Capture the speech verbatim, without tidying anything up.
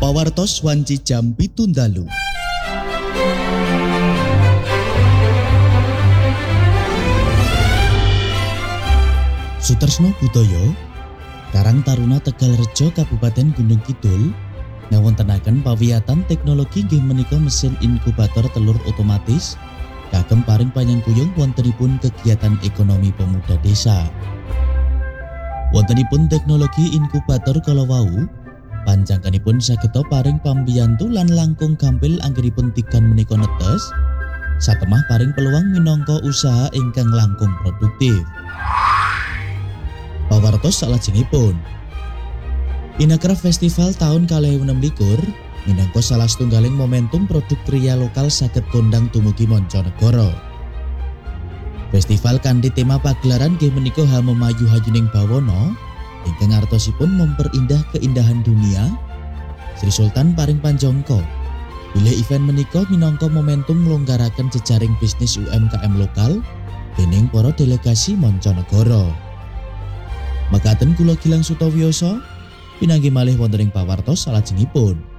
Pawartos wanci jam pitu dalu. Sutresno Budoyo, Karang Taruna Tegalrejo Kabupaten Gunung Kidul ngawontenaken pawiyatan teknologi inggih menika mesin inkubator telur otomatis kagem paring panyengkuyung wontenipun kegiatan ekonomi pemuda desa. Wontenipun teknologi inkubator kala wau panjangkanipun sageta paring pambiyantu lan langkung gampil anggenipun tigan menika netes satemah paring peluang minangka usaha ingkang langkung produktif. Pawartos salajengipun, Inakraf Festival tahun kalih ewu enem likur minangka salah setunggaling momentum produk kriya lokal saged kondang dumugi mancanegara. Festival kanthi tema pagelaran nggih menika Hamemayu Hayuning Bawana ingkang artosipun memperindah keindahan dunia. Sri Sultan paring panjangka bilih event menika minangka momentum nglonggaraken jejaring bisnis U M K M lokal dening para delegasi mancanegara. Mekaten kula Gilang Sutawiyasa pinanggih malih wonten ing pawartos salajengipun.